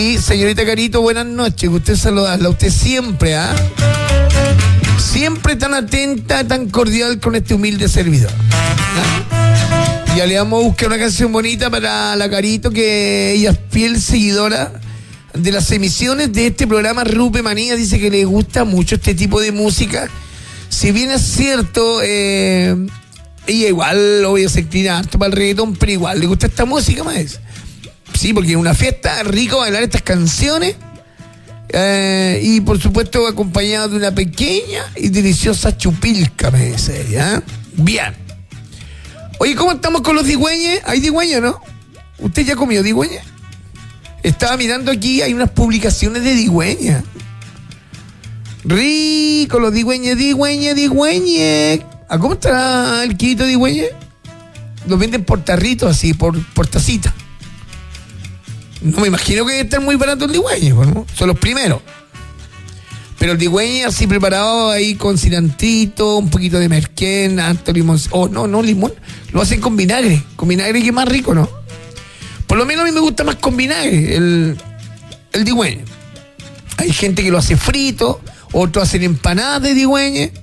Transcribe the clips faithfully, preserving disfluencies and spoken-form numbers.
Y señorita Carito, buenas noches. Usted saludarla, usted siempre, ¿ah? ¿eh? Siempre tan atenta, tan cordial con este humilde servidor. ¿Ah? Ya le vamos a buscar una canción bonita para la Carito, que ella es fiel seguidora de las emisiones de este programa Rupe Manía. Dice que le gusta mucho este tipo de música. Si bien es cierto, eh, ella igual, obvio, se inclina harto para el reggaetón, pero igual le gusta esta música más. Sí, porque en una fiesta rico bailar estas canciones eh, y por supuesto acompañado de una pequeña y deliciosa chupilca, me dice ella. Bien. Oye, ¿cómo estamos con los digüeñes? ¿Hay digüeños, no? ¿Usted ya comió digüeña? Estaba mirando aquí, hay unas publicaciones de digüeña. Rico, los digüeñes, digüeñe, digüeñe. ¿A cómo está el quito digüeñe? Los venden por tarritos así, por, por tacita. No me imagino que están muy baratos el digüeñe, ¿no? Son los primeros. Pero el digüeñe así preparado ahí con cilantrito, un poquito de merquén, harto limón. Oh, no, no limón. Lo hacen con vinagre. Con vinagre que es más rico, ¿no? Por lo menos a mí me gusta más con vinagre el, el digüeñe. Hay gente que lo hace frito, otros hacen empanadas de digüeñe.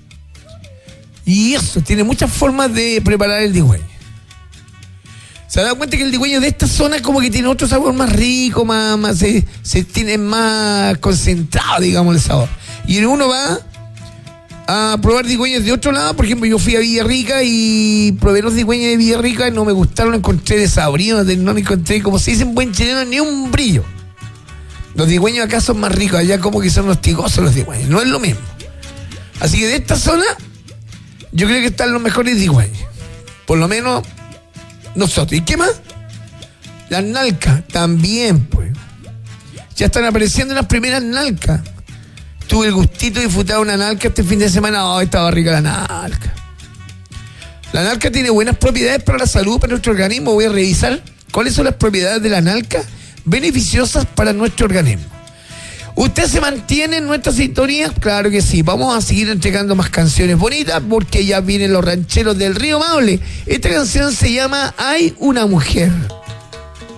Y eso, tiene muchas formas de preparar el digüeñe. Se ha dado cuenta que el digüeño de esta zona como que tiene otro sabor más rico, más, más se, se tiene más concentrado, digamos, el sabor. Y uno va a probar digüeños de otro lado. Por ejemplo, yo fui a Villarrica y probé los digüeños de Villarrica y no me gustaron, no encontré desabrido, no me encontré, como se dice en buen chileno, ni un brillo. Los digüeños acá son más ricos, allá como que son hostigosos los digüeños, no es lo mismo. Así que de esta zona, yo creo que están los mejores digüeños. Por lo menos nosotros. ¿Y qué más? Las nalcas, también, pues. Ya están apareciendo las primeras nalcas. Tuve el gustito de disfrutar una nalca este fin de semana. Oh, estaba rica la nalca. La nalca tiene buenas propiedades para la salud, para nuestro organismo. Voy a revisar cuáles son las propiedades de la nalca beneficiosas para nuestro organismo. ¿Usted se mantiene en nuestra sintonía? Claro que sí. Vamos a seguir entregando más canciones bonitas porque ya vienen los rancheros del Río Maule. Esta canción se llama Hay una mujer.